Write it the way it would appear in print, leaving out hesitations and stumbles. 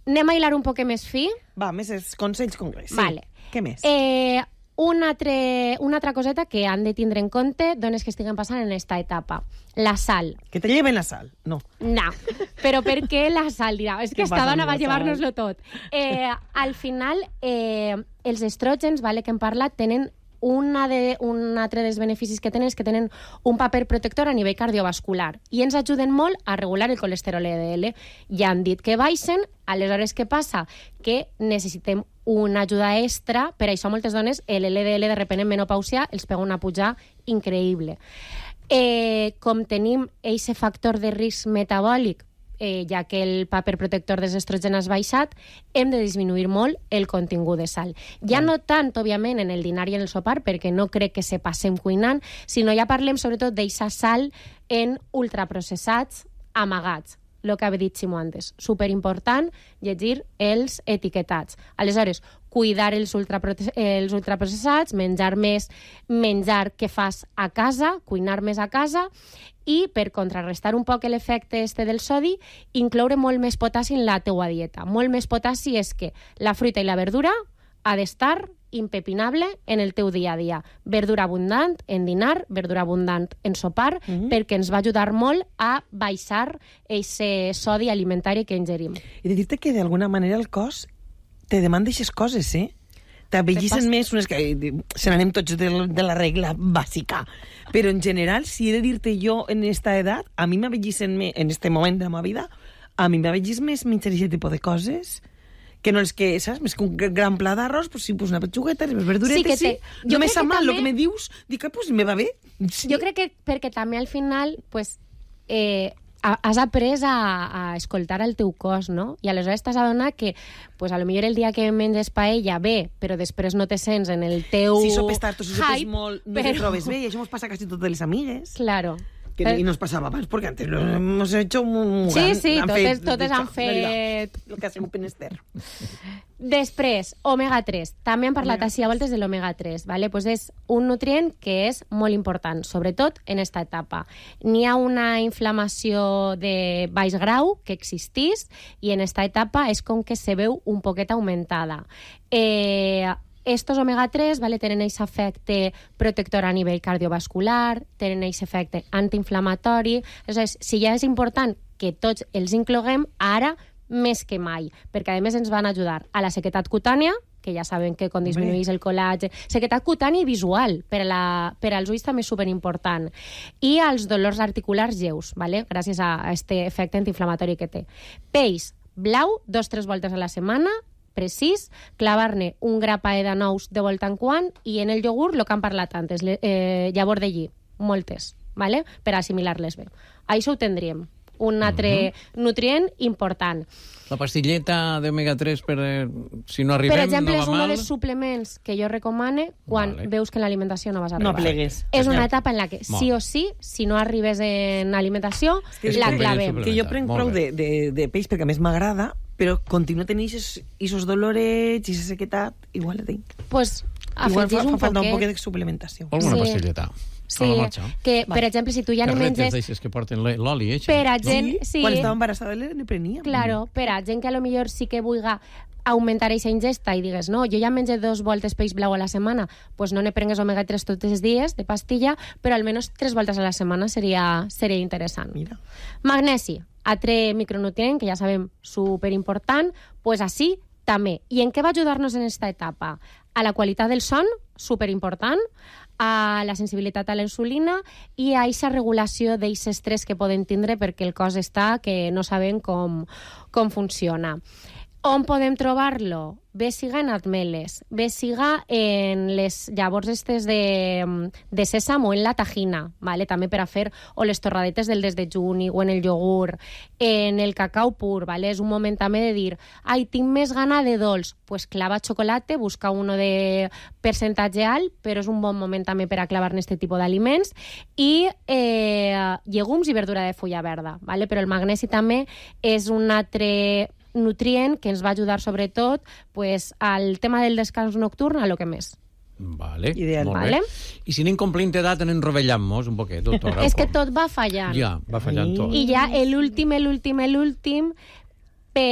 Anem a hilar un poc més fi. Va, més consells concrets. Sí. Vale. Què més? Una altra coseta que han de tindre en compte dones que estiguen passant en esta etapa. La sal. Que te lleven la sal. No. No, però per què la sal? Dirà, és que esta dona va llevar-nos-lo tot. Al final, els estrògens, que hem parlat, tenen un altre dels beneficis que tenen és que tenen un paper protector a nivell cardiovascular i ens ajuden molt a regular el colesterol LDL. Ja han dit que baixen, aleshores què passa? Que necessitem una ajuda extra, per això moltes dones l'LDL de repent en menopàusia els pega una puja increïble. Com tenim aquest factor de risc metabòlic, ja que el paper protector dels estrògens ha baixat, hem de disminuir molt el contingut de sal. Ja no tant, òbviament, en el dinar i en el sopar, perquè no crec que se passem cuinant, sinó ja parlem sobretot d'eixa sal en ultraprocessats amagats. El que ha dit Ximo antes. Superimportant llegir els etiquetats. Aleshores, cuidar els ultraprocessats, menjar més menjar que fas a casa, cuinar més a casa, i per contrarrestar un poc l'efecte del sodi, incloure molt més potassi en la teua dieta. Molt més potassi és que la fruita i la verdura ha d'estar impepinable en el teu dia a dia. Verdura abundant en dinar, verdura abundant en sopar, perquè ens va ajudar molt a baixar aquest sodi alimentari que ingerim. I de dir-te que d'alguna manera el cos te demanda aquestes coses, t'avellissen més, unes que se n'anem tots de la regla bàsica. Però en general, si he de dir-te jo en esta edat, a mi m'avellissen més, en este moment de la meva vida, a mi m'avellís més menjar aquest tipus de coses que no és que, saps? Més que un gran pla d'arròs, pues sí, pues una petxugueta, les verduretes, sí. Jo me sap mal, el que me dius, dic, pues me va bé. Sí. Jo crec que perquè també al final, pues, has après a escoltar el teu cos, no? I aleshores t'has adonat que, pues, a lo millor el dia que menges paella, bé, però després no te sents en el teu si sopes tard o si sopes molt, no te trobes bé, i això mos passa quasi totes les amigues. Claro. Y nos pasaba más, porque antes lo hemos hecho muy... Sí, totes han fet... El que ha sigut menester. Després, omega-3. També han parlat així a voltes de l'omega-3. ¿vale? Pues és un nutrient que és molt important, sobretot en esta etapa. N'hi ha una inflamació de baix grau que existís i en esta etapa és com que se veu un poquet augmentada. Estos omega-3 tenen aquest efecte protector a nivell cardiovascular, tenen aquest efecte antiinflamatori. Aleshores, si ja és important que tots els incloguem, ara més que mai, perquè a més ens van ajudar a la sequedat cutània, que ja saben que quan disminueix el col·làgen, sequedat cutània i visual, per als ulls també és superimportant, i als dolors articulars lleus, gràcies a aquest efecte antiinflamatori que té. Peix blau, 2-3 voltes a la setmana, precís, clavar-ne un grapae de nous de volta en quan, i en el iogurt, el que han parlat antes, llavor de lli, moltes, per assimilar-les bé. Això ho tindríem. Un altre nutrient important. La pastilleta d'omega-3 per si no arribem, per exemple, no va mal? és un dels suplements que jo recomane quan veus que en l'alimentació no vas arribar. No plegues. És una etapa en la que sí o sí, si no arribes en alimentació, la clavem. Que jo prenc prou de peix perquè a més m'agrada, però continuo tenint aquests dolorets i aquesta sequetat, igual la tinc. Pues igual afegis fa falta un poc de suplementació. Alguna pastilleta. Sí, que, per exemple, si tu ja no menges... Carretes que porten l'oli, per a gent... Sí, quan estava embarassada ne prenia. Claro, per a gent que a lo millor sí que vulga augmentar aquesta ingesta i digues, no, jo ja menge 2 voltes peix blau a la setmana, pues no ne prengues omega-3 tots els dies de pastilla, però almenys 3 voltes a la setmana seria interessant. Mira. Magnesi, altre micronutrient que ja sabem superimportant, pues així també. I en què va ajudar-nos en aquesta etapa? A la qualitat del son, superimportant, a la sensibilitat a la insulina i a aquesta regulació d'aquest estrès que poden tindre perquè el cos està que no sabem com funciona. On podem trobar-lo? Bé siga en ametlles, bé siga en les llavors de sèsam o en la tajina, també per a fer o les torradetes del desdejuni o en el iogurt, en el cacau pur, és un moment també de dir, ai, tinc més gana de dolç, pues clava xocolate, busca uno de percentatge alt, però és un bon moment també per a clavar-ne aquest tipus d'aliments, i llegums i verdura de fulla verda, però el magnesi també és un altre nutrient que ens va ajudar sobretot al tema del descans nocturn, a lo que més. Vale, ideal. Molt bé. I si anem complint edat, anem rovellant-nos un poquet, doctora. És que tot va fallant. Ja, va fallant tot. I ja l'últim,